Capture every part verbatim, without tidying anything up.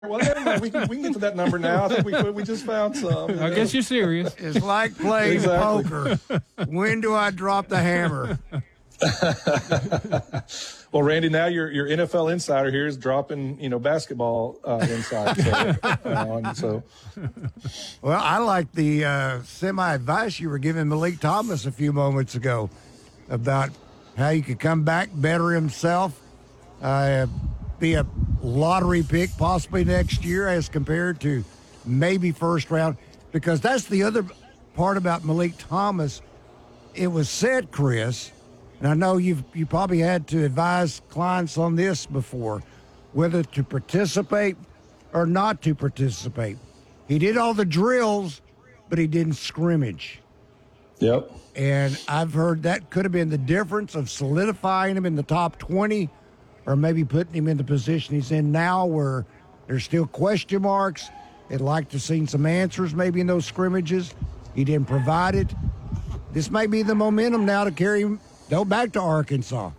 Well, never mind. We can, we can get to that number now. I think we we just found some. I know? guess you're serious. It's like playing exactly. poker. When do I drop the hammer? Well, Randy, now your your N F L insider here is dropping, you know, basketball uh, insight. So, uh, so, well, I like the uh, semi advice you were giving Malik Thomas a few moments ago about how he could come back, better himself, uh, be a lottery pick possibly next year as compared to maybe first round, because that's the other part about Malik Thomas. It was said, Chris, and I know you've you probably had to advise clients on this before, whether to participate or not to participate. He did all the drills, but he didn't scrimmage. Yep. And I've heard that could have been the difference of solidifying him in the top twenty or maybe putting him in the position he's in now where there's still question marks. They'd like to see some answers maybe in those scrimmages. He didn't provide it. This may be the momentum now to carry him go back to Arkansas.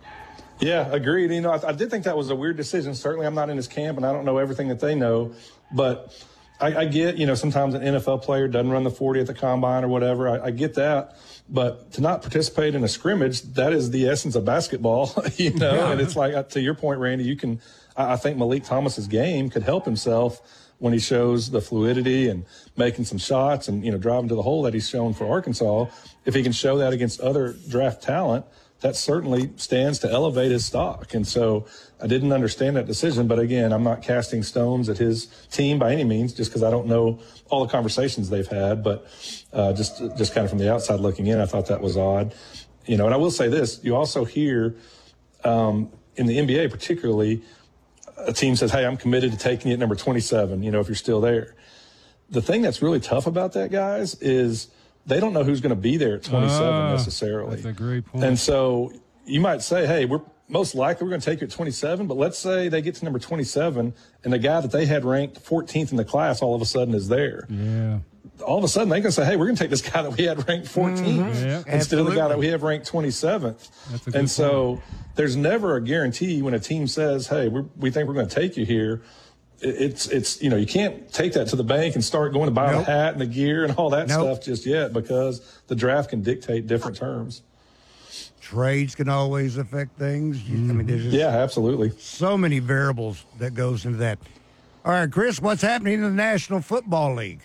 Yeah, agreed. You know, I, I did think that was a weird decision. Certainly I'm not in his camp, and I don't know everything that they know. But I, I get, you know, sometimes an N F L player doesn't run the forty at the combine or whatever. I, I get that. But to not participate in a scrimmage, that is the essence of basketball, you know. Yeah. And it's like, to your point, Randy, you can – I think Malik Thomas's game could help himself when he shows the fluidity and making some shots and, you know, driving to the hole that he's shown for Arkansas. If he can show that against other draft talent, that certainly stands to elevate his stock. And so I didn't understand that decision. But, again, I'm not casting stones at his team by any means just because I don't know all the conversations they've had. But uh, just just kind of from the outside looking in, I thought that was odd. You know, and I will say this. You also hear um, in the N B A particularly, a team says, hey, I'm committed to taking you at number twenty-seven, you know, if you're still there. The thing that's really tough about that, guys, is they don't know who's going to be there at twenty-seven uh, necessarily. That's a great point. And so you might say, hey, we're most likely we're going to take you at twenty-seven, but let's say they get to number twenty-seven and the guy that they had ranked fourteenth in the class all of a sudden is there. Yeah. All of a sudden they can say, hey, we're going to take this guy that we had ranked fourteenth mm-hmm. yeah. instead Absolutely. of the guy that we have ranked twenty-seventh. That's a good and so point. There's never a guarantee when a team says, hey, we're, we think we're going to take you here. It's, it's you know, you can't take that to the bank and start going to buy nope. the hat and the gear and all that nope. stuff just yet because the draft can dictate different terms. Trades can always affect things. Mm-hmm. I mean, there's just yeah, absolutely. so many variables that goes into that. All right, Chris, what's happening in the National Football League?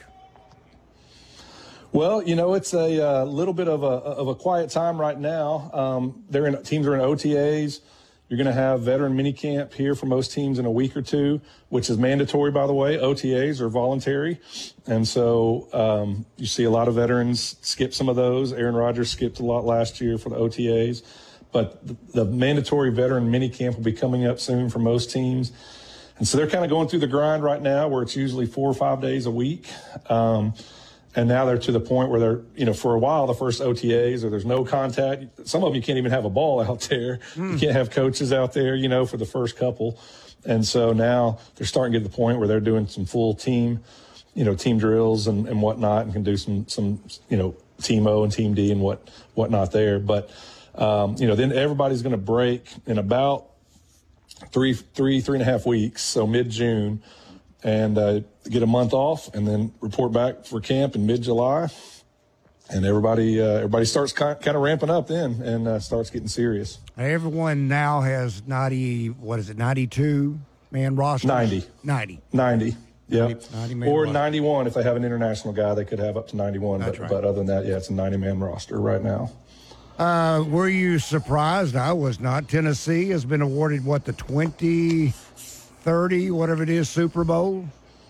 Well, you know, it's a uh, little bit of a of a quiet time right now. Um, they're in teams are in O T As. You're going to have veteran minicamp here for most teams in a week or two, which is mandatory, by the way. O T As are voluntary, and so um, you see a lot of veterans skip some of those. Aaron Rodgers skipped a lot last year for the O T As, but the, the mandatory veteran minicamp will be coming up soon for most teams. And so they're kind of going through the grind right now where it's usually four or five days a week. Um, And now they're to the point where they're, you know, for a while, the first O T As, or there's no contact. Some of them you can't even have a ball out there. Mm. You can't have coaches out there, you know, for the first couple. And so now they're starting to get to the point where they're doing some full team, you know, team drills and, and whatnot, and can do some, some, you know, Team O and Team D and what, whatnot there. But, um, you know, then everybody's going to break in about three, three, three and a half weeks. So mid-June. And uh, get a month off, and then report back for camp in mid-July, and everybody uh, everybody starts kind of ramping up then, and uh, starts getting serious. Everyone now has ninety. What is it? ninety-two man roster. Ninety. Ninety. Ninety. Yeah. ninety or roster. ninety-one if they have an international guy, they could have up to ninety-one. That's but, right. but other than that, yeah, it's a ninety-man roster right now. Uh, were you surprised? I was not. Tennessee has been awarded what the twenty. thirty, whatever it is, Super Bowl?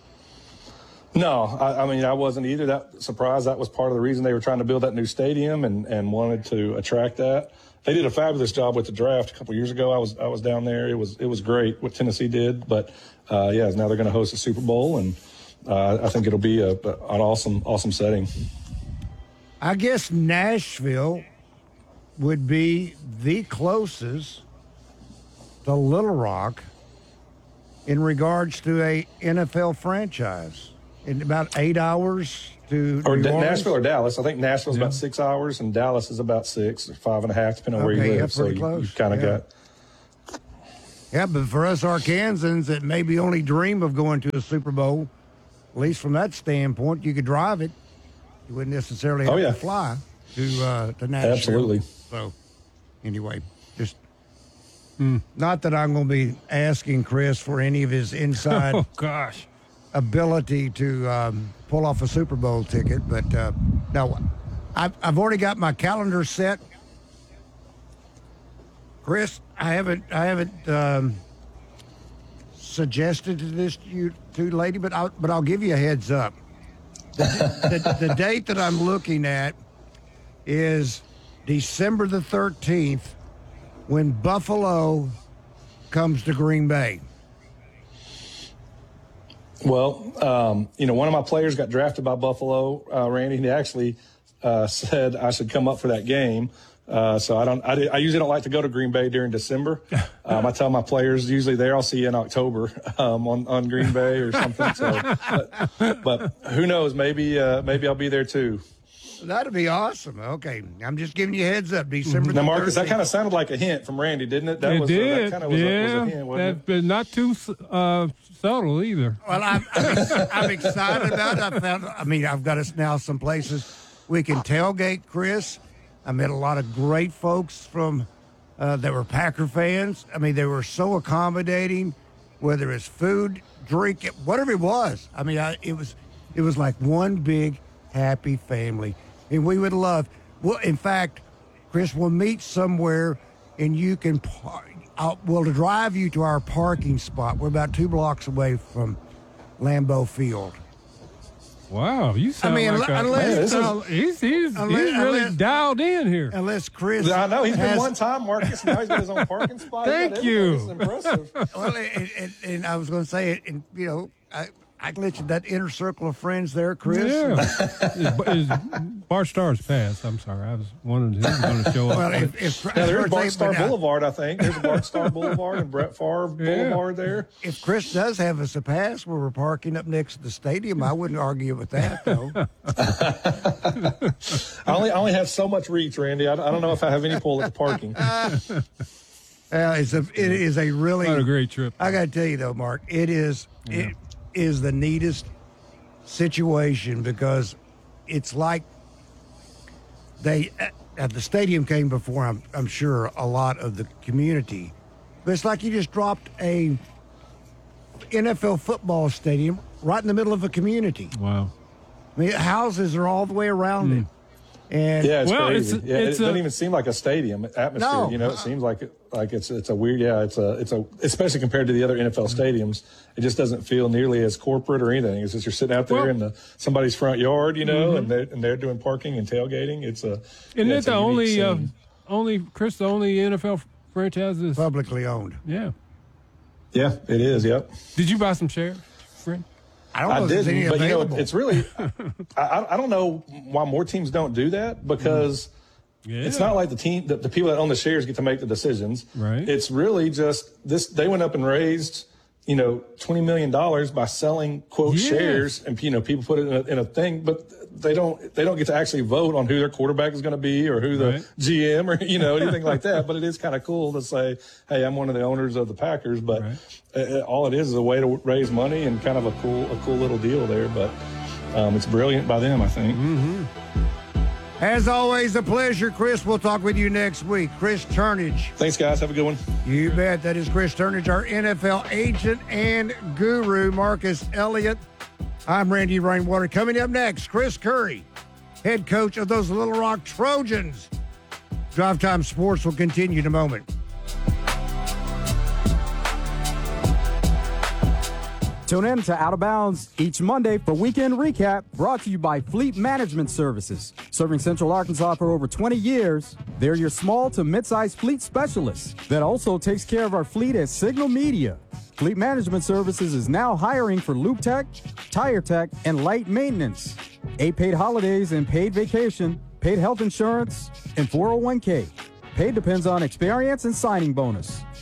No, I, I mean, I wasn't either that surprised. That was part of the reason they were trying to build that new stadium and, and wanted to attract that. They did a fabulous job with the draft a couple years ago. I was I was down there. It was it was great what Tennessee did. But, uh, yeah, now they're going to host a Super Bowl, and uh, I think it'll be a, an awesome, awesome setting. I guess Nashville would be the closest to Little Rock in regards to a N F L franchise, in about eight hours to or New D- Orleans. Nashville or Dallas. I think Nashville's yeah. about six hours, and Dallas is about six or five and a half, depending on okay, where you live. Yeah, pretty so close. you, you kind of yeah. got. Yeah, but for us Arkansans that maybe only dream of going to a Super Bowl, at least from that standpoint, you could drive it. You wouldn't necessarily have Oh, yeah. to fly to uh, to Nashville. Absolutely. So, anyway, just mm. not that I'm going to be asking Chris for any of his inside Oh, gosh. ability to um, pull off a Super Bowl ticket, but uh, no, I've, I've already got my calendar set. Chris, I haven't I haven't um, suggested to this to you to lady, but I'll, but I'll give you a heads up. The, the, the date that I'm looking at is December the thirteenth, when Buffalo comes to Green Bay. Well, um, you know, one of my players got drafted by Buffalo, uh, Randy. He actually uh, said I should come up for that game. Uh, so I don't. I, did, I usually don't like to go to Green Bay during December. Um, I tell my players usually there. I'll see you in October um, on on Green Bay or something. So, but, but who knows? Maybe uh, maybe I'll be there too. That'd be awesome. Okay, I'm just giving you a heads up. December. Now, Marcus, that kind of sounded like a hint from Randy, didn't it? That It was did. Uh, that kind of was, yeah. a, was a hint, wasn't that, but not too uh, subtle either. Well, I'm, I'm, I'm excited about it. I found. I mean, I've got us now some places we can tailgate, Chris. I met a lot of great folks from uh, that were Packer fans. I mean, they were so accommodating, whether it's food, drink, whatever it was. I mean, I, it was it was like one big happy family, and we would love. Well, in fact, Chris, we'll meet somewhere, and you can. Par- I'll, we'll drive you to our parking spot. We're about two blocks away from Lambeau Field. Wow, you sound I mean, like unless, a, Man, he's, he's, he's, unless- he's really unless- dialed in here. Unless Chris, it? I know he's been has- one time, Marcus. Now he's got his own parking spot. He's Thank got you. everything. This is impressive. Well, and, and, and I was going to say it, and you know, I I can let you that inner circle of friends there, Chris. Yeah. is, is Bart Starr's passed. I'm sorry. I was wondering who's going to show up. Well, if, if, Now, there's if- Bart Star but, uh, Boulevard, I think. There's a Bart Star Boulevard and Brett Favre Yeah. Boulevard there. If Chris does have us a pass where we're parking up next to the stadium, I wouldn't argue with that, though. I only I only have so much reach, Randy. I, I don't know if I have any pull at the parking. Uh, it's a it is a really What a great trip. I got to tell you though, Mark, it is it is the neatest situation because it's like they at the stadium came before. I'm I'm sure a lot of the community, but it's like you just dropped a N F L football stadium right in the middle of a community. Wow. I mean, houses are all the way around it, and Yeah, it's Well, crazy. it's- yeah, it's it doesn't a- even seem like a stadium atmosphere. No. You know, it seems like it, like it's it's a weird. Yeah, it's a it's a especially compared to the other N F L stadiums, it just doesn't feel nearly as corporate or anything. It's just you're sitting out there Well- in the somebody's front yard, you know, and they're and they're doing parking and tailgating. It's a Isn't yeah, it it's a the unique only, uh, scene. only, Chris, the only N F L franchise that's, publicly owned. yeah. Yeah, it is. Yep. Did you buy some shares, friend? I don't know I if there's any didn't, but you know, available. it's really. I, I don't know why more teams don't do that because Yeah. it's not like the team, the, the people that own the shares get to make the decisions. Right. It's really just this. They went up and raised, you know, twenty million dollars by selling quote Yeah. shares, and you know, people put it in a, in a thing, but they don't. They don't get to actually vote on who their quarterback is going to be or who the Right. G M or you know anything like that. But it is kind of cool to say, hey, I'm one of the owners of the Packers, but. Right. Uh, all it is is a way to raise money and kind of a cool, a cool little deal there. But um, it's brilliant by them, I think. As always, a pleasure, Chris. We'll talk with you next week. Chris Turnage. Thanks, guys. Have a good one. You bet. That is Chris Turnage, our N F L agent and guru, Marcus Elliott. I'm Randy Rainwater. Coming up next, Chris Curry, head coach of those Little Rock Trojans. Drive Time Sports will continue in a moment. Tune in to Out of Bounds each Monday for Weekend Recap, brought to you by Fleet Management Services. Serving Central Arkansas for over twenty years, they're your small to mid-sized fleet specialists that also takes care of our fleet at Signal Media. Fleet Management Services is now hiring for Loop Tech, Tire Tech, and light maintenance. Eight paid holidays and paid vacation, paid health insurance, and four oh one k. Pay depends on experience and signing bonus.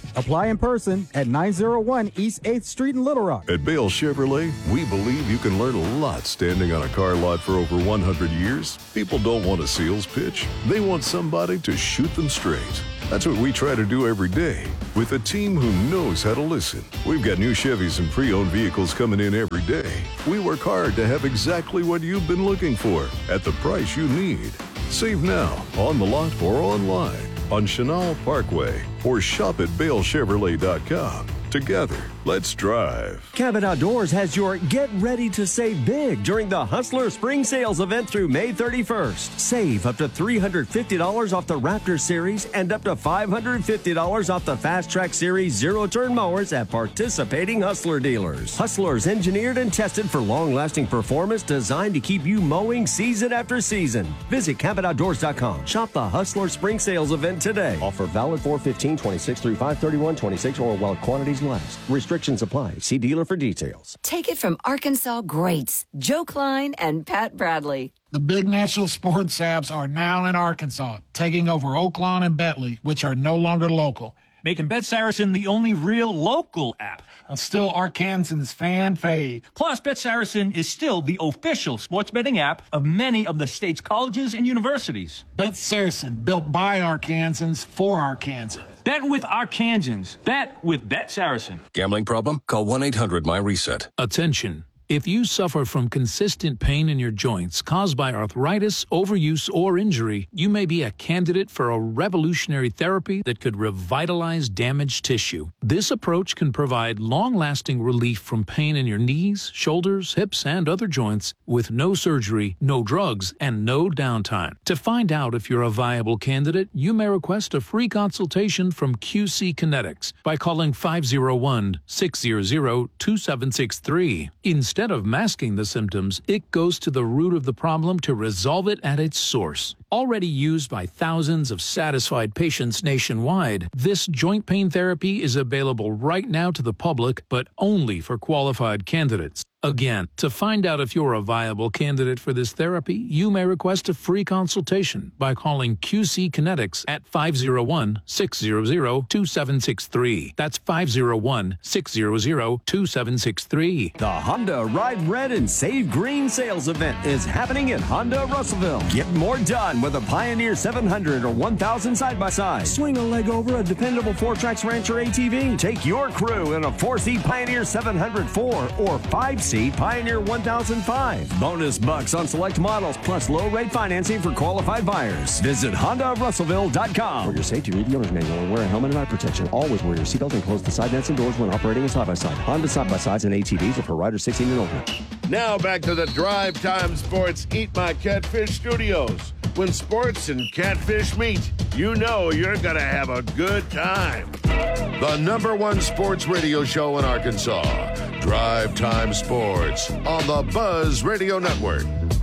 Apply in person at nine oh one East eighth Street in Little Rock. At Bale Chevrolet, we believe you can learn a lot standing on a car lot for over one hundred years. People don't want a sales pitch. They want somebody to shoot them straight. That's what we try to do every day with a team who knows how to listen. We've got new Chevys and pre-owned vehicles coming in every day. We work hard to have exactly what you've been looking for at the price you need. Save now, on the lot or online, on Chenal Parkway, or shop at Bale Chevrolet dot com. Together, let's drive. Cabot Outdoors has your Get Ready to Save Big during the Hustler Spring Sales event through May thirty-first. Save up to three hundred fifty dollars off the Raptor Series and up to five hundred fifty dollars off the Fast Track Series zero-turn mowers at participating Hustler dealers. Hustler's engineered and tested for long-lasting performance designed to keep you mowing season after season. Visit Cabot Outdoors dot com. Shop the Hustler Spring Sales event today. Offer valid four fifteen twenty-six through five thirty-one twenty-six or while quantities last. Restrictions apply. See dealer for details. Take it from Arkansas greats Joe Klein and Pat Bradley. The big national sports apps are now in Arkansas, taking over Oaklawn and Bentley, which are no longer local, making Bet Saracen the only real local app. And still Arkansans' fan fave. Plus, Bet Saracen is still the official sports betting app of many of the state's colleges and universities. Bet Saracen, built by Arkansans for Arkansans. Bet with Arkansans. Bet with Bet Saracen. Gambling problem? Call one eight hundred my reset. Attention. If you suffer from consistent pain in your joints caused by arthritis, overuse, or injury, you may be a candidate for a revolutionary therapy that could revitalize damaged tissue. This approach can provide long-lasting relief from pain in your knees, shoulders, hips, and other joints with no surgery, no drugs, and no downtime. To find out if you're a viable candidate, you may request a free consultation from Q C Kinetics by calling five oh one, six hundred, two seven six three. Instead Instead of masking the symptoms, it goes to the root of the problem to resolve it at its source. Already used by thousands of satisfied patients nationwide, this joint pain therapy is available right now to the public, but only for qualified candidates. Again, to find out if you're a viable candidate for this therapy, you may request a free consultation by calling Q C Kinetics at five oh one, six hundred, two seven six three. That's five oh one, six hundred, two seven six three. The Honda Ride Red and Save Green sales event is happening at Honda Russellville. Get more done with a Pioneer seven hundred or one thousand side-by-side. Swing a leg over a dependable four-Trax Rancher A T V. Take your crew in a four-seat Pioneer seven hundred four or five-seat Pioneer one thousand five. Bonus bucks on select models plus low-rate financing for qualified buyers. Visit Honda Russellville dot com. For your safety, read the owner's manual and wear a helmet and eye protection. Always wear your seatbelt and close the side nets and doors when operating a side-by-side. Honda side-by-sides and A T Vs are for riders sixteen and older. Now back to the Drive Time Sports Eat My Catfish studios. When sports and catfish meet, you know you're going to have a good time. The number one sports radio show in Arkansas, Drive Time Sports on the Buzz Radio Network.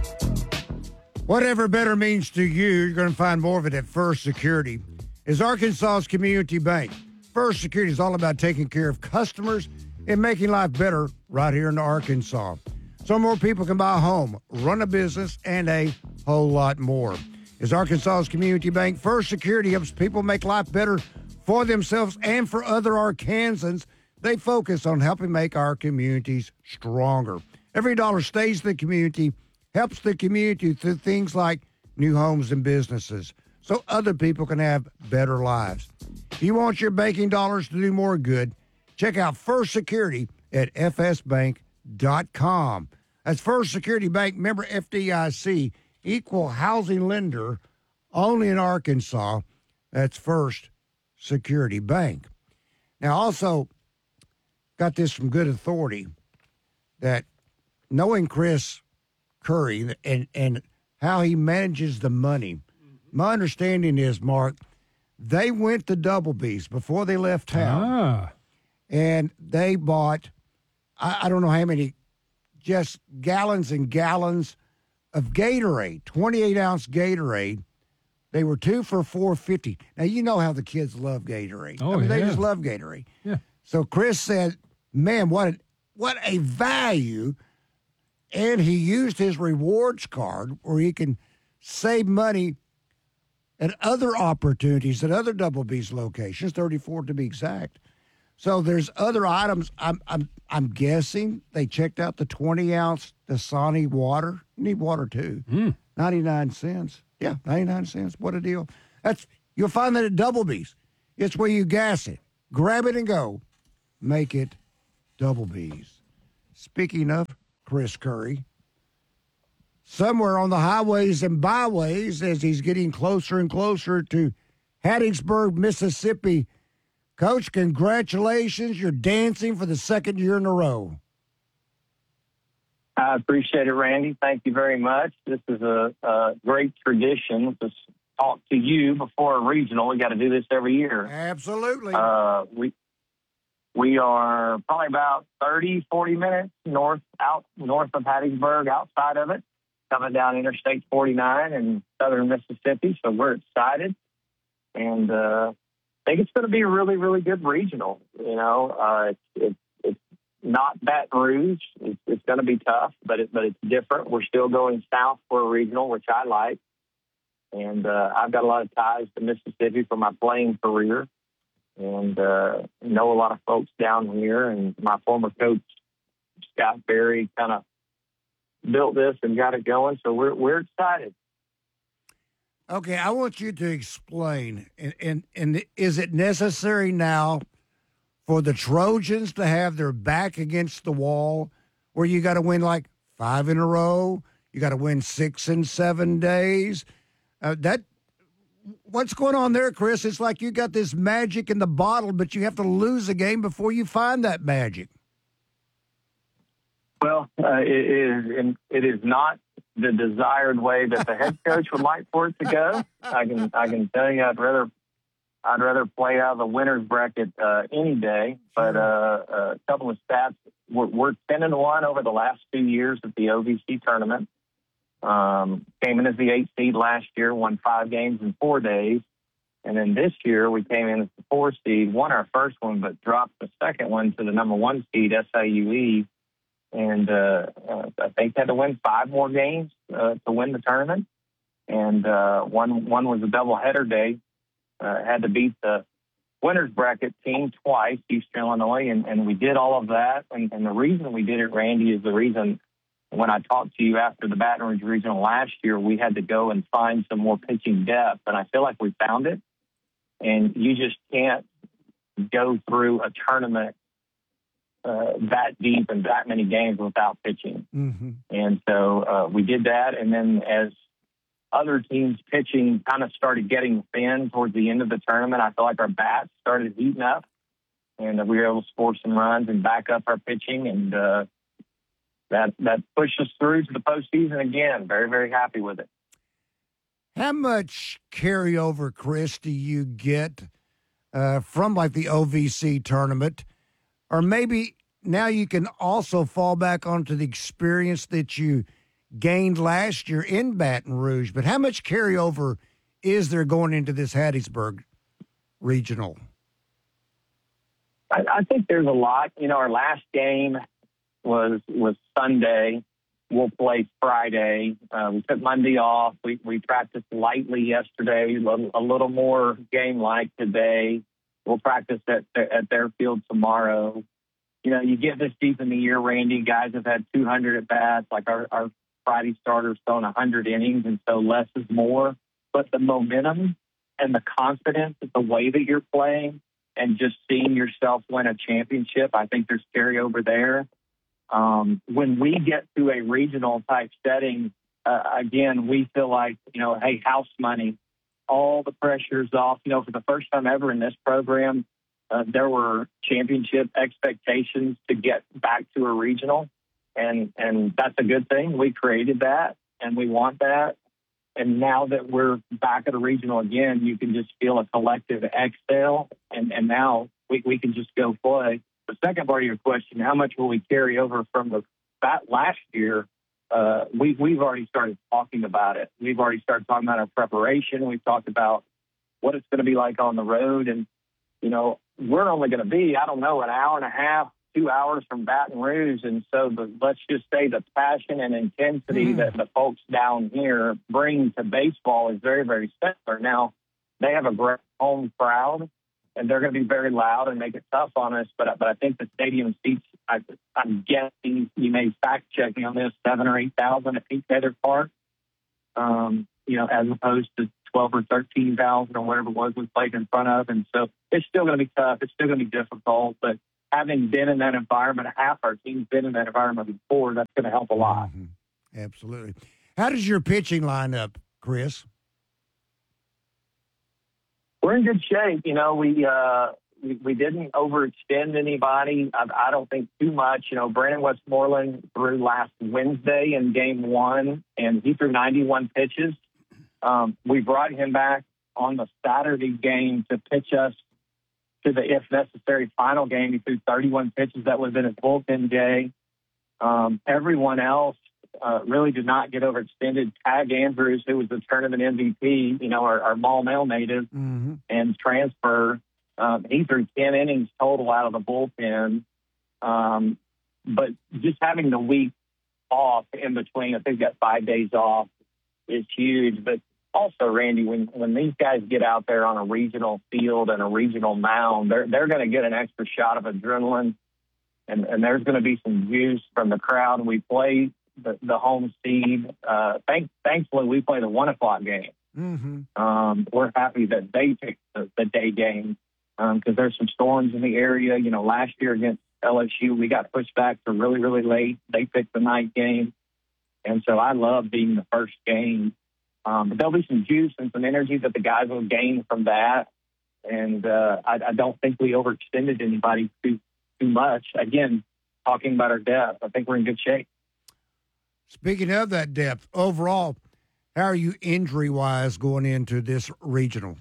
Whatever better means to you, you're going to find more of it at First Security. Is Arkansas's community bank. First Security is all about taking care of customers and making life better right here in Arkansas. So more people can buy a home, run a business, and a whole lot more. Is Arkansas's community bank. First Security helps people make life better for themselves and for other Arkansans. They focus on helping make our communities stronger. Every dollar stays in the community, helps the community through things like new homes and businesses, so other people can have better lives. If you want your banking dollars to do more good, check out First Security at f s bank dot com. That's First Security Bank, member F D I C, equal housing lender, only in Arkansas. That's First Security Bank. Now, also, got this from good authority that knowing Chris Curry and, and how he manages the money, my understanding is, Mark, they went to Double B's before they left town, Ah. and they bought, I, I don't know how many, just gallons and gallons of Gatorade, twenty-eight ounce Gatorade. They were two for four fifty. Now, you know how the kids love Gatorade. Oh, I mean, they yeah. just love Gatorade. Yeah. So Chris said, man, what a, what a value. And he used his rewards card where he can save money at other opportunities, at other Double B's locations, thirty-four to be exact. So there's other items. I'm I'm I'm guessing they checked out the twenty ounce Dasani water. You need water too. Mm. ninety-nine cents. Yeah, ninety-nine cents. What a deal. That's you'll find that at Double B's. It's where you gas it, grab it and go. Make it Double B's. Speaking of Chris Curry, somewhere on the highways and byways as he's getting closer and closer to Hattiesburg, Mississippi. Coach, congratulations. You're dancing for the second year in a row. I appreciate it, Randy. Thank you very much. This is a, a great tradition to talk to you before a regional. We got to do this every year. Absolutely. Uh, we we are probably about thirty, forty minutes north out north of Hattiesburg, outside of it, coming down Interstate forty-nine in southern Mississippi. So we're excited. And uh I think it's going to be a really, really good regional. You know, uh, it's, it's it's not Baton Rouge. It's, it's going to be tough, but it, but it's different. We're still going south for a regional, which I like. And uh, I've got a lot of ties to Mississippi from my playing career, and uh, know a lot of folks down here. And my former coach Scott Berry kind of built this and got it going. So we're we're excited. Okay, I want you to explain, and, and and is it necessary now for the Trojans to have their back against the wall where you got to win like five in a row, you got to win six in seven days? Uh, that what's going on there, Chris? It's like you got this magic in the bottle, but you have to lose a game before you find that magic. Well, uh, it is it is not the desired way that the head coach would like for it to go. I can I can tell you, I'd rather I'd rather play out of the winner's bracket uh, any day. But uh, a couple of stats: we're, we're ten and one over the last two years at the O V C tournament. Um, came in as the eighth seed last year, won five games in four days, and then this year we came in as the four seed, won our first one, but dropped the second one to the number one seed, S I U E. And uh, uh, I think they had to win five more games uh, to win the tournament. And uh, one one was a doubleheader day. Uh, had to beat the winner's bracket team twice, Eastern Illinois, and, and we did all of that. And, and the reason we did it, Randy, is the reason when I talked to you after the Baton Rouge Regional last year, we had to go and find some more pitching depth. And I feel like we found it. And you just can't go through a tournament Uh, that deep and that many games without pitching. Mm-hmm. And so uh, we did that. And then as other teams' pitching kind of started getting thin towards the end of the tournament, I feel like our bats started heating up, and uh, we were able to score some runs and back up our pitching. And uh, that, that pushed us through to the postseason again. Very, very happy with it. How much carryover, Chris, do you get uh, from like the O V C tournament? Or maybe now you can also fall back onto the experience that you gained last year in Baton Rouge. But how much carryover is there going into this Hattiesburg regional? I, I think there's a lot. You know, our last game was was Sunday. We'll play Friday. Uh, we took Monday off. We we practiced lightly yesterday, a, a little more game-like today. We'll practice at at their field tomorrow. You know, you get this deep in the year, Randy, guys have had two hundred at bats. Like our, our Friday starters thrown one hundred innings, and so less is more. But the momentum and the confidence of the way that you're playing and just seeing yourself win a championship, I think there's carryover there. Um, when we get to a regional type setting, uh, again, we feel like, you know, hey, house money. All the pressure's off. You know, for the first time ever in this program, uh, there were championship expectations to get back to a regional, and and that's a good thing. We created that, and we want that. And now that we're back at a regional again, you can just feel a collective exhale, and, and now we, we can just go play. The second part of your question, how much will we carry over from the that last year? Uh, we, we've already started talking about it. We've already started talking about our preparation. We've talked about what it's going to be like on the road. And, you know, we're only going to be, I don't know, an hour and a half, two hours from Baton Rouge, and so the, let's just say the passion and intensity Mm. that the folks down here bring to baseball is very, very similar. Now, they have a great home crowd, and they're going to be very loud and make it tough on us. But but I think the stadium seats, I, I'm guessing, you may fact check me on this, seven or eight thousand at Pete Feather Park, um, you know, as opposed to twelve or thirteen thousand or whatever it was we played in front of. And so it's still going to be tough. It's still going to be difficult. But having been in that environment, half our team's been in that environment before, that's going to help a lot. Mm-hmm. Absolutely. How does your pitching line up, Chris? We're in good shape. You know, we uh, we, we didn't overextend anybody. I, I don't think too much. You know, Brandon Westmoreland threw last Wednesday in game one, and he threw ninety-one pitches. Um, we brought him back on the Saturday game to pitch us to the, if necessary, final game. He threw thirty-one pitches. That was in his bullpen day. Um, everyone else uh, really did not get overextended. Tag Andrews, who was the tournament M V P, you know, our, our Mall Mail native Mm-hmm. and transfer, um, he threw ten innings total out of the bullpen. Um, but just having the week off in between, I think that five days off is huge. But also, Randy, when, when these guys get out there on a regional field and a regional mound, they're, they're going to get an extra shot of adrenaline, and, and there's going to be some juice from the crowd. And we play the, the home seed. Uh, thank, thankfully, we play the one o'clock game. Mm-hmm. Um, we're happy that they picked the, the day game because um, there's some storms in the area. You know, last year against L S U, we got pushed back to really, really late. They picked the night game. And so I love being the first game. Um, but there'll be some juice and some energy that the guys will gain from that. And uh, I, I don't think we overextended anybody too too much. Again, talking about our depth, I think we're in good shape. Speaking of that depth, overall, how are you injury-wise going into this regional?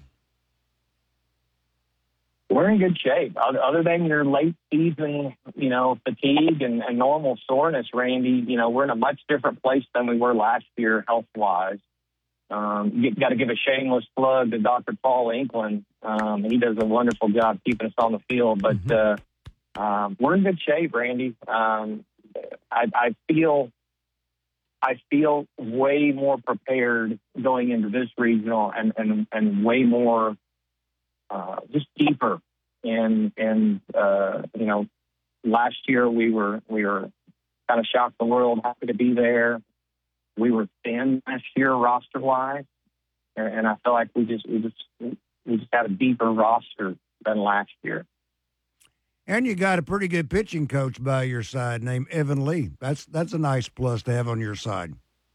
We're in good shape. Other than your late season, you know, fatigue and, and normal soreness, Randy, you know, we're in a much different place than we were last year health-wise. Um, you got to give a shameless plug to Doctor Paul Inkland. Um, he does a wonderful job keeping us on the field. But uh, um, we're in good shape, Randy. Um, I, I feel I feel way more prepared going into this regional and, and, and way more uh, just deeper. And, and uh, you know, last year we were we were kind of shocked the world, happy to be there. We were thin last year roster wise, and, and I feel like we just we just we just had a deeper roster than last year. And you got a pretty good pitching coach by your side named Evan Lee. That's that's a nice plus to have on your side.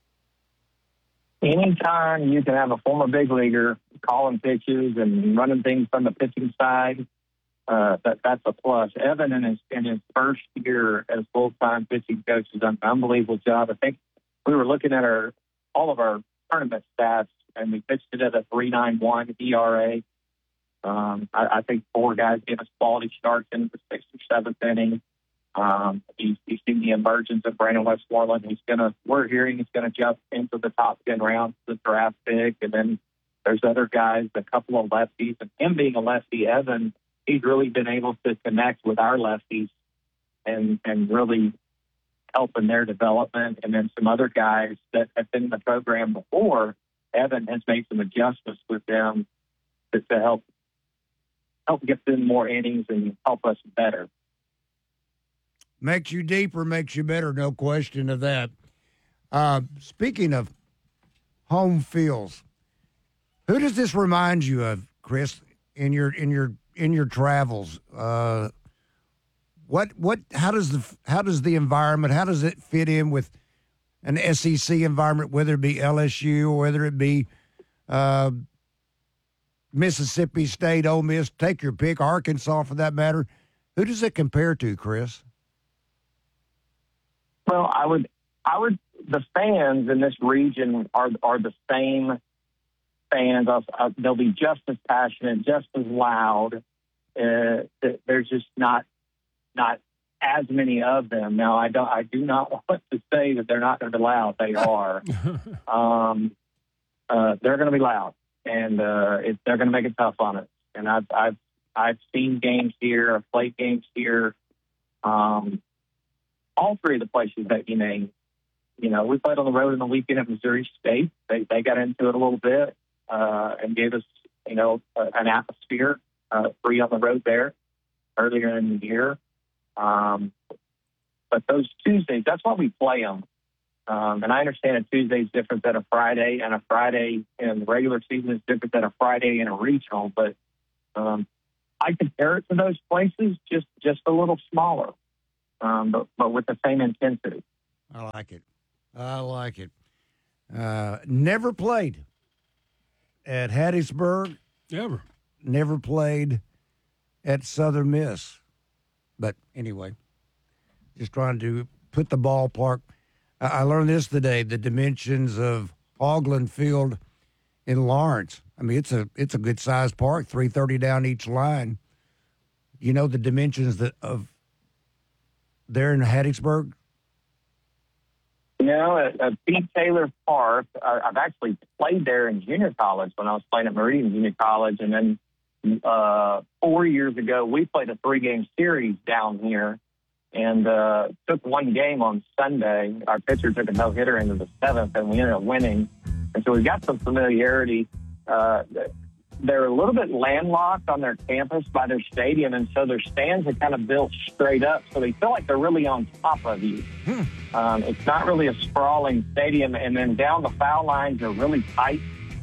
Anytime you can have a former big leaguer calling pitches and running things from the pitching side, uh, that that's a plus. Evan in his in his first year as full time pitching coach has done an unbelievable job. I think we were looking at our all of our tournament stats, and we pitched it at a three point nine one E R A. Um, I, I think four guys gave us quality starts in the sixth or seventh inning. Um, he's, he's seen the emergence of Brandon Westmoreland. He's gonna. We're hearing he's gonna jump into the top ten rounds of the draft pick, and then there's other guys, a couple of lefties, and him being a lefty, Evan, he's really been able to connect with our lefties and and really help in their development. And then some other guys that have been in the program before, Evan has made some adjustments with them to, to help help get them more innings and help us better. Makes you deeper, makes you better, no question of that. Uh, speaking of home fields, who does this remind you of, Chris, in your in your in your travels? Uh, what what how does the how does the environment, how does it fit in with an S E C environment, whether it be L S U or whether it be uh, Mississippi State, Ole Miss, take your pick, Arkansas for that matter? Who does it compare to, Chris? Well, I would, I would. The fans in this region are are the same fans. Uh, they'll be just as passionate, just as loud. Uh, there's just not not as many of them now. I don't. I do not want to say that they're not going to be loud. They are. um, uh, they're going to be loud, and uh, it, they're going to make it tough on us. And I've I've I've seen games here. I've played games here. Um, all three of the places that you named, you know, we played on the road in the weekend at Missouri State. They they got into it a little bit uh, and gave us, you know, a, an atmosphere uh, free on the road there earlier in the year. Um, but those Tuesdays, that's why we play them. Um, and I understand a Tuesday is different than a Friday, and a Friday in the regular season is different than a Friday in a regional. But um, I compare it to those places, just just a little smaller, um, but but with the same intensity. I like it. I like it. Uh, never played at Hattiesburg. Never. Never played at Southern Miss. But anyway, just trying to put the ballpark. I, I learned this today, the dimensions of Hoagland Field in Lawrence. I mean, it's a it's a good-sized park, three thirty down each line. You know the dimensions that of there in Hattiesburg? You know, at, at Pete Taylor Park, uh, I've actually played there in junior college when I was playing at Meridian Junior College. And then uh, four years ago, we played a three-game series down here and uh, took one game on Sunday. Our pitcher took a no-hitter into the seventh, and we ended up winning. And so we've got some familiarity. Uh, they're a little bit landlocked on their campus by their stadium, and so their stands are kind of built straight up, so they feel like they're really on top of you. Hmm. Um, it's not really a sprawling stadium, and then down the foul lines are really tight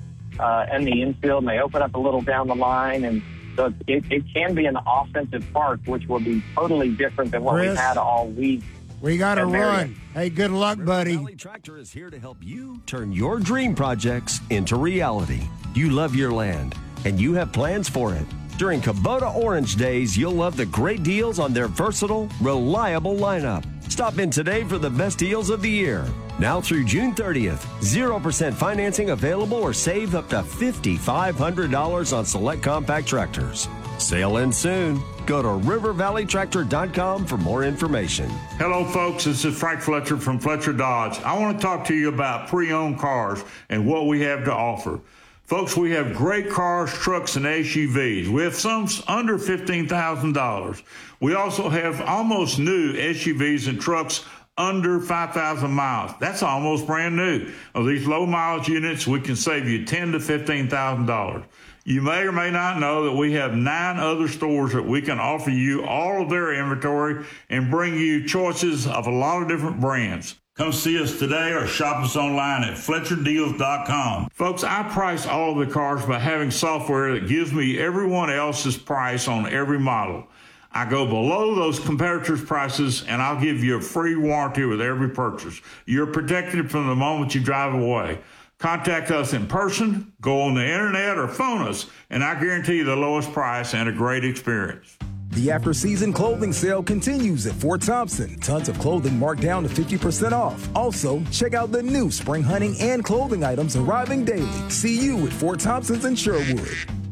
uh, in the infield, and they open up a little down the line, and so it, it can be an offensive park, which will be totally different than what Chris, we've had all week. We got to run. Hey, good luck, buddy. River Valley Tractor is here to help you turn your dream projects into reality. You love your land, and you have plans for it. During Kubota Orange Days, you'll love the great deals on their versatile, reliable lineup. Stop in today for the best deals of the year. Now through June thirtieth, zero percent financing available or save up to five thousand five hundred dollars on select compact tractors. Sale ends soon. Go to river valley tractor dot com for more information. Hello, folks. This is Frank Fletcher from Fletcher Dodge. I want to talk to you about pre-owned cars and what we have to offer. Folks, we have great cars, trucks, and S U Vs. We have some under fifteen thousand dollars. We also have almost new S U Vs and trucks under five thousand miles. That's almost brand new. Of these low mileage units, we can save you ten thousand to fifteen thousand dollars. You may or may not know that we have nine other stores that we can offer you all of their inventory and bring you choices of a lot of different brands. Come see us today or shop us online at fletcher deals dot com. Folks, I price all of the cars by having software that gives me everyone else's price on every model. I go below those competitors' prices, and I'll give you a free warranty with every purchase. You're protected from the moment you drive away. Contact us in person, go on the internet, or phone us, and I guarantee you the lowest price and a great experience. The after-season clothing sale continues at Fort Thompson. Tons of clothing marked down to fifty percent off. Also, check out the new spring hunting and clothing items arriving daily. See you at Fort Thompson's in Sherwood.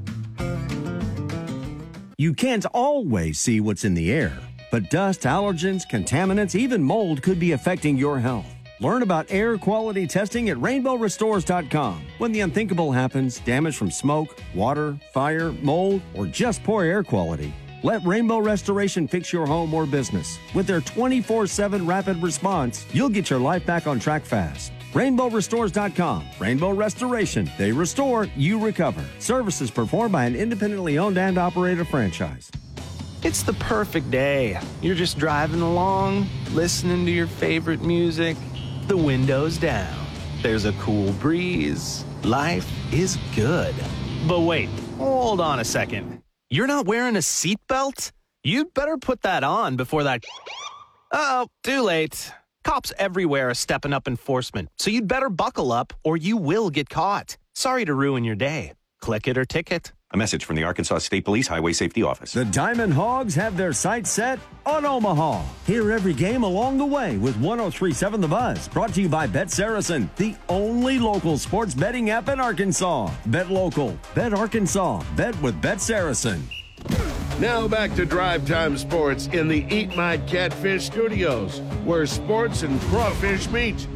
You can't always see what's in the air, but dust, allergens, contaminants, even mold could be affecting your health. Learn about air quality testing at rainbow restores dot com. When the unthinkable happens, damage from smoke, water, fire, mold, or just poor air quality, let Rainbow Restoration fix your home or business. With their twenty-four seven rapid response, you'll get your life back on track fast. rainbow restores dot com. Rainbow Restoration. They restore, you recover. Services performed by an independently owned and operated franchise. It's the perfect day. You're just driving along, listening to your favorite music. The window's down. There's a cool breeze. Life is good. But wait, hold on a second. You're not wearing a seatbelt? You'd better put that on before that... Uh-oh, too late. Cops everywhere are stepping up enforcement, so you'd better buckle up or you will get caught. Sorry to ruin your day. Click it or ticket. A message from the Arkansas State Police Highway Safety Office. The Diamond Hogs have their sights set on Omaha. Hear every game along the way with one oh three point seven The Buzz. Brought to you by Bet Saracen, the only local sports betting app in Arkansas. Bet local. Bet Arkansas. Bet with Bet Saracen. Now back to Drive Time Sports in the Eat My Catfish studios, where sports and crawfish meet.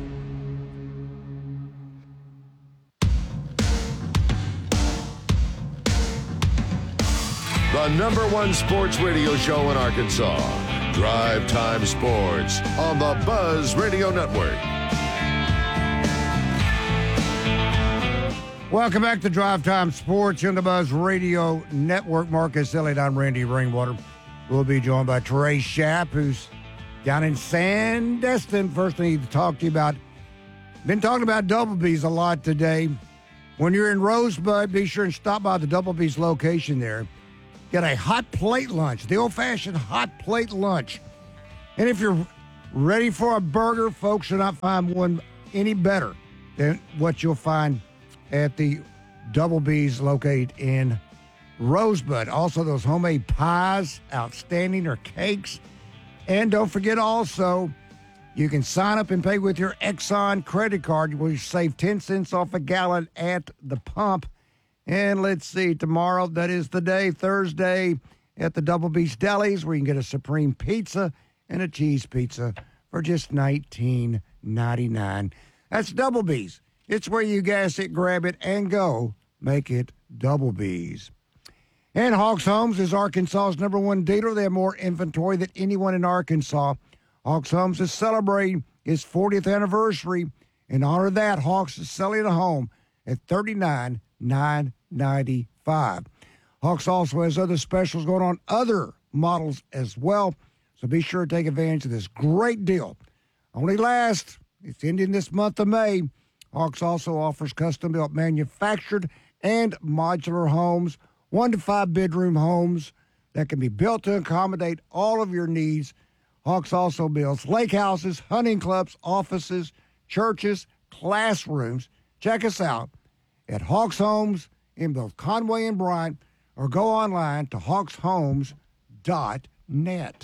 The number one sports radio show in Arkansas. Drive Time Sports on the Buzz Radio Network. Welcome back to Drive Time Sports on the Buzz Radio Network. Marcus Elliott, I'm Randy Rainwater. We'll be joined by Trey Schapp, who's down in Sandestin. First, I need to talk to you about, been talking about Double B's a lot today. When you're in Rosebud, be sure and stop by the Double B's location there. Get a hot plate lunch, the old-fashioned hot plate lunch. And if you're ready for a burger, folks, you'll not find one any better than what you'll find at the Double B's located in Rosebud. Also, those homemade pies, outstanding, or cakes. And don't forget also, you can sign up and pay with your Exxon credit card. Where you save ten cents off a gallon at the pump. And let's see, tomorrow, that is the day, Thursday, at the Double B's Delis, where you can get a Supreme Pizza and a cheese pizza for just nineteen ninety-nine. That's Double B's. It's where you gas it, grab it, and go. Make it Double B's. And Hawks Homes is Arkansas's number one dealer. They have more inventory than anyone in Arkansas. Hawks Homes is celebrating its fortieth anniversary. In honor of that, Hawks is selling a home at thirty-nine nine ninety-five. Hawks also has other specials going on, other models as well. So be sure to take advantage of this great deal. Only lasts. It's ending this month of May. Hawks also offers custom-built manufactured and modular homes, one to five bedroom homes that can be built to accommodate all of your needs. Hawks also builds lake houses, hunting clubs, offices, churches, classrooms. Check us out at Hawks Homes in both Conway and Bryant, or go online to hawks homes dot net.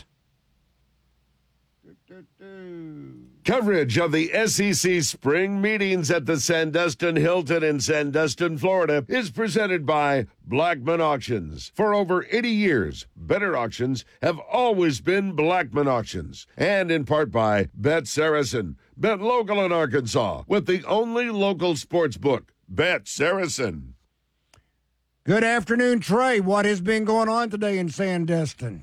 Coverage of the S E C spring meetings at the Sandestin Hilton in Sandestin, Florida is presented by Blackman Auctions. For over eighty years, better auctions have always been Blackman Auctions. And in part by Bet Saracen. Bet local in Arkansas with the only local sports book, Bet Saracen. Good afternoon, Trey. What has been going on today in Sandestin?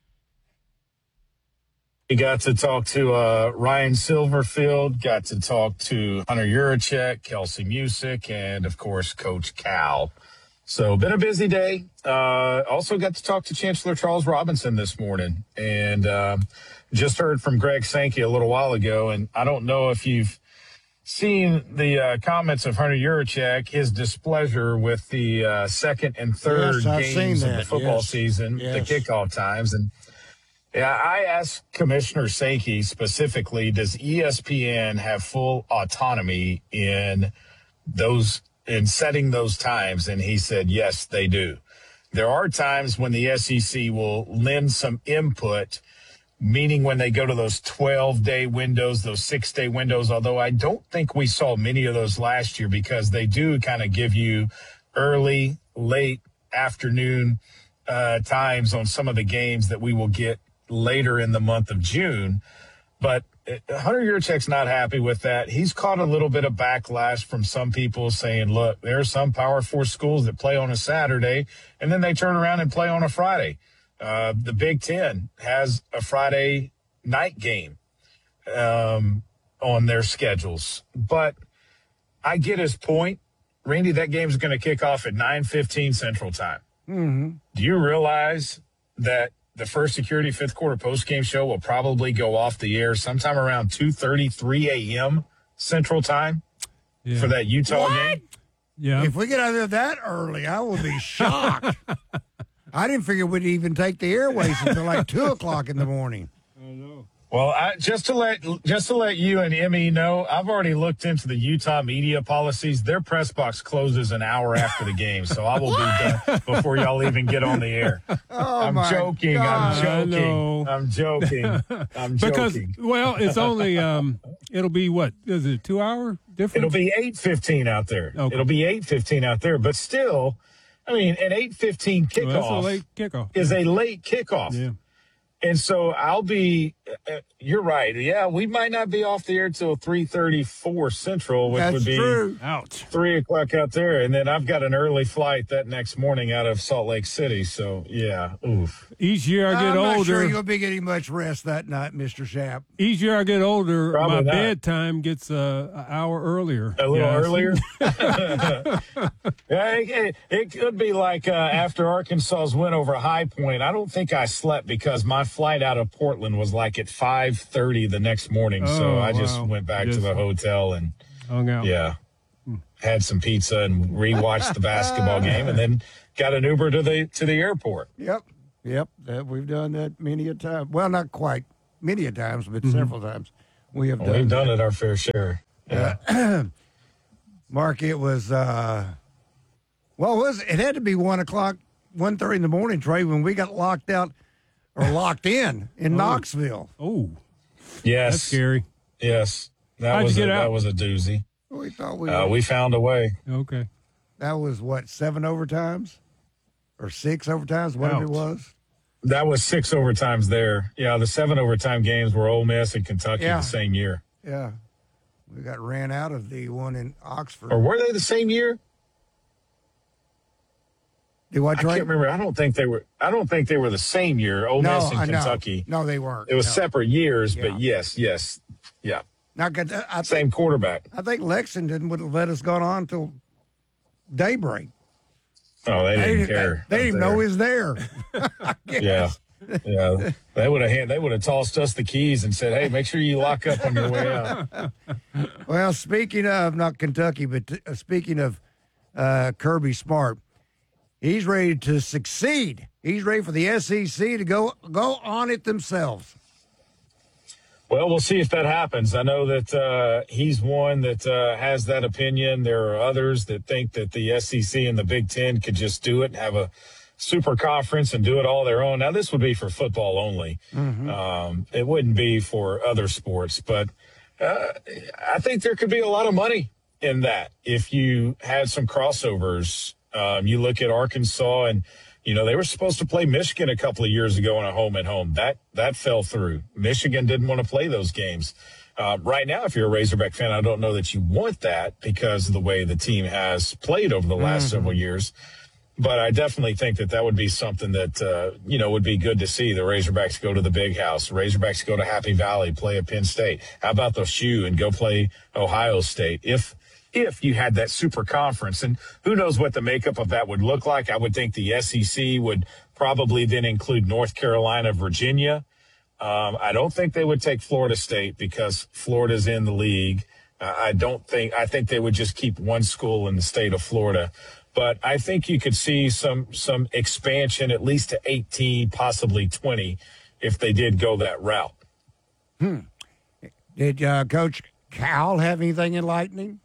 We got to talk to uh, Ryan Silverfield, got to talk to Hunter Yurachek, Kelsey Music, and, of course, Coach Cal. So, been a busy day. Uh, also got to talk to Chancellor Charles Robinson this morning. And uh, just heard from Greg Sankey a little while ago. And I don't know if you've seen the uh, comments of Hunter Yurachek, his displeasure with the uh, second and third yes, games of the football yes. season, yes. the kickoff times. And yeah, I asked Commissioner Sankey specifically, does E S P N have full autonomy in those in setting those times? And he said, yes, they do. There are times when the S E C will lend some input, meaning when they go to those twelve-day windows, those six-day windows, although I don't think we saw many of those last year because they do kind of give you early, late afternoon uh, times on some of the games that we will get later in the month of June. But Hunter Yurachek's not happy with that. He's caught a little bit of backlash from some people saying, look, there are some Power Four schools that play on a Saturday, and then they turn around and play on a Friday. Uh, the Big Ten has a Friday night game um, on their schedules. But I get his point. Randy, that game's going to kick off at nine fifteen Central Time. Mm-hmm. Do you realize that the First Security fifth quarter postgame show will probably go off the air sometime around two thirty-three a.m. Central Time yeah. for that Utah what? game? Yeah. If we get out of there that early, I will be shocked. I didn't figure we'd even take the airways until like two o'clock in the morning. I know. Well, I, just to let just to let you and Emmy know, I've already looked into the Utah media policies. Their press box closes an hour after the game, so I will be done before y'all even get on the air. Oh I'm my joking. God. I'm joking. I'm joking. I'm because, joking. Well, it's only um, it'll be what is it? Two hour difference? It'll be eight fifteen out there. Okay. It'll be eight fifteen out there, but still, I mean, an eight fifteen kickoff, well, that's a late kickoff is a late kickoff. Yeah. And so I'll be, uh, you're right. Yeah, we might not be off the air till three thirty-four Central, which That's would be true. Ouch. three o'clock out there. And then I've got an early flight that next morning out of Salt Lake City. So, yeah, oof. Each year I get I'm not older. sure you'll be getting much rest that night, Mister Shapp. Each year I get older, Probably my not. bedtime gets uh, an hour earlier. A little Yeah, earlier? Yeah, it, it, it could be like uh, after Arkansas's win over High Point. I don't think I slept because my flight out of Portland was like at five thirty the next morning. so Oh, I just wow. went back Just to the hotel and, hung out. yeah, had some pizza and rewatched the basketball game and then got an Uber to the to the airport. Yep, yep. That, we've done that many a time. Well, not quite many a times, but Mhm. several times we have Well, done. we've done that. it our fair share. Yeah. Uh, Mark, it was. Uh, well, it was it had to be one o'clock, one thirty in the morning, Trey, when we got locked out or locked in in Oh. Knoxville. Oh, Yes. that's scary. Yes. That How'd you was a, get out? that was a doozy. We thought we. Uh, were- we found a way. Okay. that was what, seven overtimes or six overtimes, whatever it Ouch. was. That was six overtimes there. Yeah, the seven overtime games were Ole Miss and Kentucky Yeah. the same year. Yeah, we got ran out of the one in Oxford. Or were they the same year? Do what, I Trey? can't remember. I don't think they were. I don't think they were the same year. Ole No, Miss and I know. Kentucky. No, they weren't. It was No. separate years, Yeah. but yes, yes, yeah, Now, could- I think, same quarterback. I think Lexington would have let us go on till daybreak. Oh, they didn't care. They, they didn't even know up he was there. I there. guess. Yeah, yeah. They would have. They would have tossed us the keys and said, "Hey, make sure you lock up on your way out." Well, speaking of not Kentucky, but uh, speaking of uh, Kirby Smart, he's ready to succeed. He's ready for the S E C to go go on it themselves. Well, we'll see if that happens. I know that uh, he's one that uh, has that opinion. There are others that think that the S E C and the Big Ten could just do it and have a super conference and do it all their own. Now, this would be for football only. Mm-hmm. Um, it wouldn't be for other sports. But uh, I think there could be a lot of money in that if you had some crossovers. Um, you look at Arkansas and you know, they were supposed to play Michigan a couple of years ago on a home and home. That that fell through. Michigan didn't want to play those games. Uh, right now, if you're a Razorback fan, I don't know that you want that because of the way the team has played over the last Mm-hmm. several years. But I definitely think that that would be something that, uh, you know, would be good to see. The Razorbacks go to the Big House. The Razorbacks go to Happy Valley, play at Penn State. How about the Shoe and go play Ohio State? If if you had that super conference, and who knows what the makeup of that would look like. I would think the S E C would probably then include North Carolina, Virginia. Um, I don't think they would take Florida State because Florida's in the league. Uh, I don't think, I think they would just keep one school in the state of Florida. But I think you could see some, some expansion at least to eighteen, possibly twenty, if they did go that route. Hmm. Did uh, Coach Cal have anything enlightening?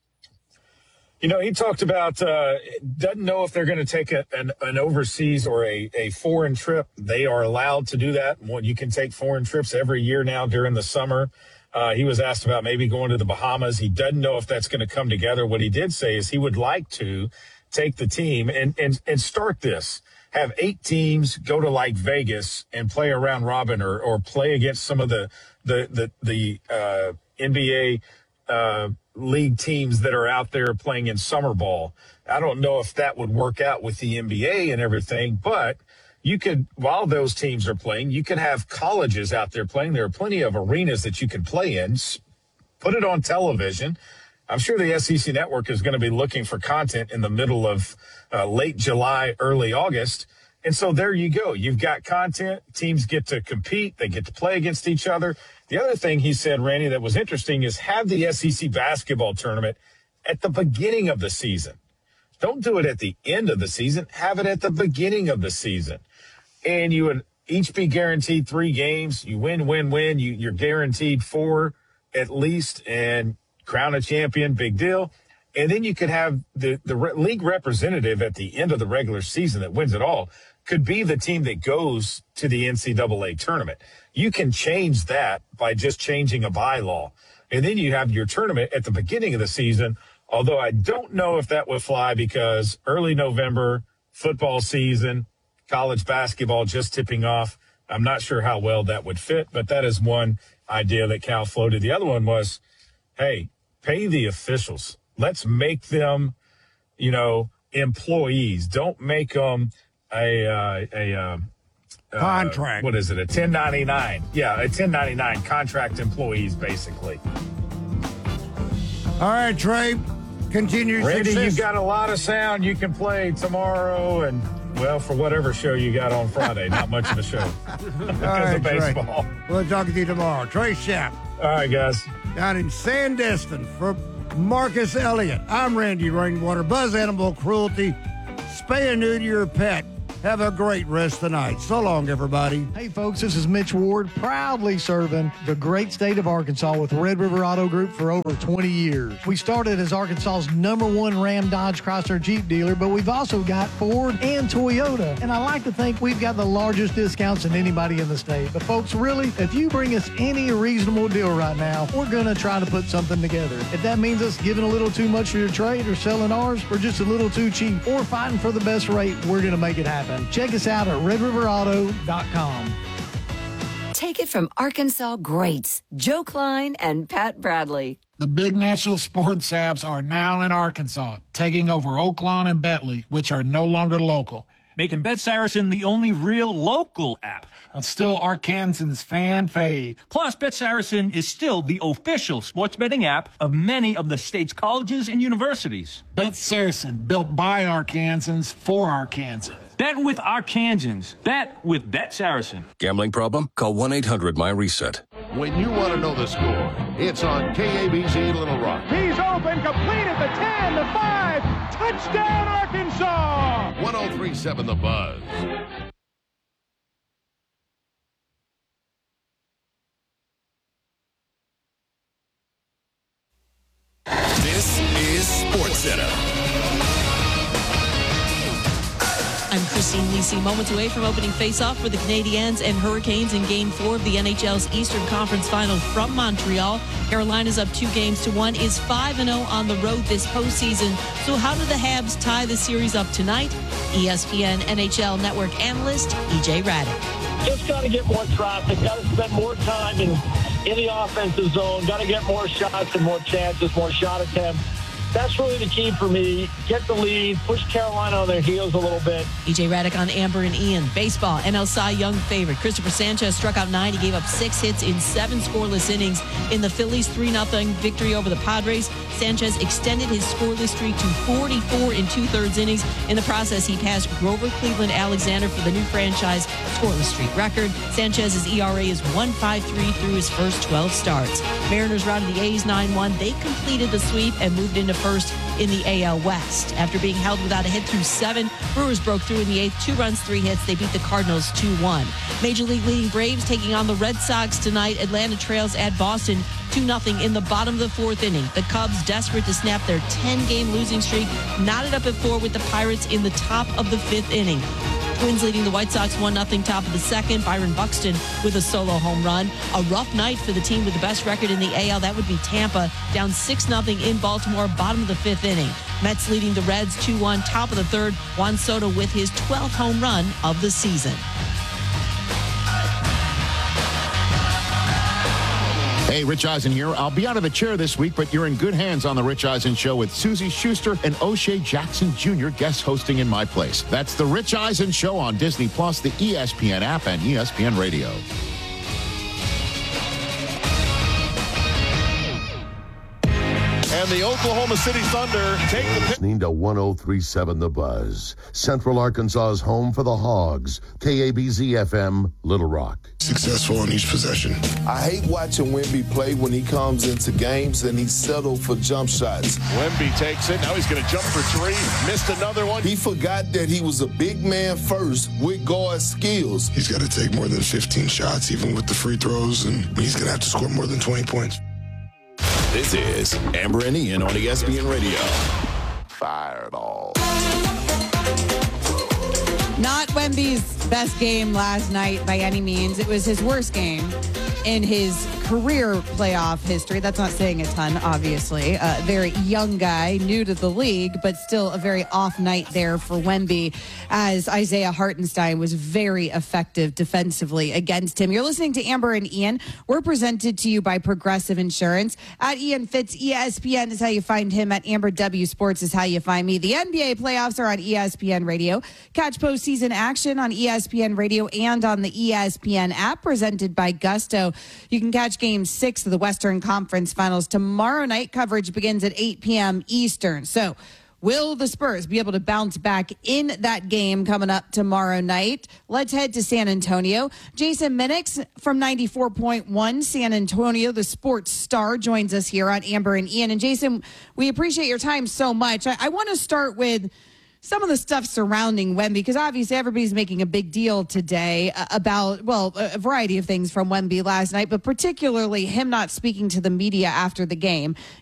You know, he talked about uh, doesn't know if they're going to take a, an, an overseas or a, a foreign trip. They are allowed to do that. Well, you can take foreign trips every year now during the summer. Uh, he was asked about maybe going to the Bahamas. He doesn't know if that's going to come together. What he did say is he would like to take the team and, and, and start this. Have eight teams go to like Vegas and play a round robin or, or play against some of the the the, the uh, N B A uh, league teams that are out there playing in summer ball. I don't know if that would work out with the N B A and everything, but you could, while those teams are playing, you could have colleges out there playing. There are plenty of arenas that you can play in. Put it on television. I'm sure the S E C network is going to be looking for content in the middle of uh, late July, early August. And so there you go. You've got content. Teams get to compete. They get to play against each other. The other thing he said, Randy, that was interesting is have the S E C basketball tournament at the beginning of the season. Don't do it at the end of the season. Have it at the beginning of the season. And you would each be guaranteed three games. You win, win, win. You, you're guaranteed four at least and crown a champion, big deal. And then you could have the, the re- league representative at the end of the regular season that wins it all could be the team that goes to the N C double A tournament. You can change that by just changing a bylaw. And then you have your tournament at the beginning of the season, although I don't know if that would fly because early November, football season, college basketball just tipping off. I'm not sure how well that would fit, but that is one idea that Cal floated. The other one was, hey, pay the officials. Let's make them, you know, employees. Don't make them a uh, a uh, contract. Uh, what is it? A ten ninety-nine. Yeah, a ten ninety-nine contract employees, basically. All right, Trey. Continue. Randy, success. you've got a lot of sound you can play tomorrow and, well, for whatever show you got on Friday. Not much of a show because right, of baseball. Trey. We'll talk to you tomorrow. Trey Schaap. All right, guys. Down in Sandestin for Marcus Elliott. I'm Randy Rainwater. Buzz Animal Cruelty. Spay and neuter your pet. Have a great rest of the night. So long, everybody. Hey, folks, this is Mitch Ward, proudly serving the great state of Arkansas with Red River Auto Group for over twenty years. We started as Arkansas's number one Ram, Dodge, Chrysler, Jeep dealer, but we've also got Ford and Toyota. And I like to think we've got the largest discounts than anybody in the state. But, folks, really, if you bring us any reasonable deal right now, we're going to try to put something together. If that means us giving a little too much for your trade or selling ours for just a little too cheap or fighting for the best rate, we're going to make it happen. Check us out at red river auto dot com. Take it from Arkansas greats Joe Klein and Pat Bradley. The big national sports apps are now in Arkansas, taking over Oaklawn and Bentley, which are no longer local. Making Bet Saracen the only real local app. It's still Arkansans' fan fave. Plus, Bet Saracen is still the official sports betting app of many of the state's colleges and universities. Bet Saracen, built by Arkansans for Arkansans. Bet with Arkansans. Bet with Bet Saracen. Gambling problem? Call one eight hundred my reset. When you want to know the score, it's on K A B Z Little Rock. He's open, completed the ten, the five. Touchdown, Arkansas! one oh three point seven The Buzz. This is SportsCenter. I'm Christine Lisi. Moments away from opening face-off for the Canadiens and Hurricanes in Game four of the N H L's Eastern Conference Final from Montreal. Carolina's up two games to one, is five and oh on the road this postseason. So how do the Habs tie the series up tonight? E S P N N H L Network analyst E J Raddick. Just got to get more traffic, got to spend more time in, in the offensive zone, got to get more shots and more chances, more shot attempts. That's really the key for me. Get the lead, push Carolina on their heels a little bit. E J Raddick on Amber and Ian. Baseball, N L Cy Young favorite. Christopher Sanchez struck out nine. He gave up six hits in seven scoreless innings. In the Phillies' three nothing victory over the Padres, Sanchez extended his scoreless streak to forty-four in two-thirds innings. In the process, he passed Grover Cleveland Alexander for the new franchise scoreless streak record. Sanchez's E R A is one point five three through his first twelve starts. Mariners routed the A's nine one. They completed the sweep and moved into first in the A L West. After being held without a hit through seven, Brewers broke through in the eighth. Two runs, three hits. They beat the Cardinals two one. Major League leading Braves taking on the Red Sox tonight. Atlanta trails at Boston two nothing in the bottom of the fourth inning. The Cubs, desperate to snap their ten-game losing streak, knotted up at four with the Pirates in the top of the fifth inning. Twins leading the White Sox one nothing top of the second. Byron Buxton with a solo home run. A rough night for the team with the best record in the A L. That would be Tampa, down six nothing in Baltimore, bottom of the fifth inning. Mets leading the Reds two one top of the third. Juan Soto with his twelfth home run of the season. Hey, Rich Eisen here. I'll be out of the chair this week, but you're in good hands on The Rich Eisen Show with Susie Schuster and O'Shea Jackson Junior guest hosting in my place. That's The Rich Eisen Show on Disney Plus, the E S P N app, and E S P N Radio. And the Oklahoma City Thunder take the... Listening to one oh three point seven The Buzz. Central Arkansas's home for the Hogs. K A B Z F M, Little Rock. Successful on each possession. I hate watching Wemby play when he comes into games and he's settled for jump shots. Wemby takes it. Now he's going to jump for three. Missed another one. He forgot that he was a big man first with guard skills. He's got to take more than fifteen shots, even with the free throws, and he's going to have to score more than twenty points. This is Amber and Ian on E S P N Radio. Fireball. Not Wemby's best game last night by any means. It was his worst game in his career playoff history. That's not saying a ton, obviously. A very young guy, new to the league, but still a very off night there for Wemby, as Isaiah Hartenstein was very effective defensively against him. You're listening to Amber and Ian. We're presented to you by Progressive Insurance. At Ian Fitz, E S P N is how you find him. At Amber W Sports is how you find me. The N B A playoffs are on E S P N Radio. Catch postseason action on E S P N Radio and on the E S P N app, presented by Gusto. You can catch game six of the Western Conference Finals tomorrow night. Coverage begins at eight p.m. Eastern. So will the Spurs be able to bounce back in that game coming up tomorrow night? Let's head to San Antonio. Jason Minix from ninety-four point one San Antonio, the sports star, joins us here on Amber and Ian. And Jason, we appreciate your time so much. I, I want to start with some of the stuff surrounding Wemby, because obviously everybody's making a big deal today about, well, a variety of things from Wemby last night, but particularly him not speaking to the media after the game.